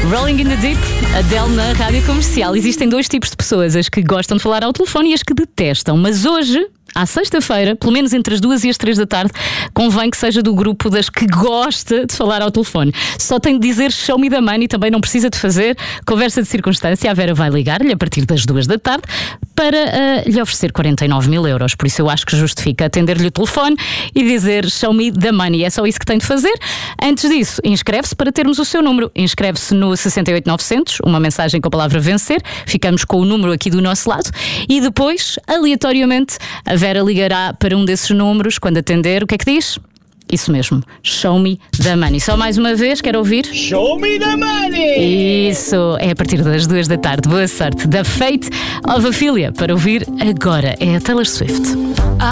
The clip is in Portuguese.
Rolling in the Deep, Adele na Rádio Comercial. Existem dois tipos de pessoas, as que gostam de falar ao telefone e as que detestam. Mas hoje, à sexta-feira, pelo menos entre as 2 e as 3 da tarde, convém que seja do grupo das que gosta de falar ao telefone. Só tem de dizer show me the money, também não precisa de fazer conversa de circunstância. A Vera vai ligar-lhe a partir das 2 da tarde para lhe oferecer 49 mil euros. Por isso eu acho que justifica atender-lhe o telefone e dizer show me the money. É só isso que tem de fazer. Antes disso, inscreve-se para termos o seu número. Inscreve-se no 68900, uma mensagem com a palavra vencer. Ficamos com o número aqui do nosso lado. E depois, aleatoriamente, a Vera ligará para um desses números. Quando atender, o que é que diz? Isso mesmo, show me the money. Só mais uma vez, quero ouvir? Show me the money! Isso, é a partir das 2 da tarde. Boa sorte. The Fate of Ophelia, para ouvir agora, é a Taylor Swift.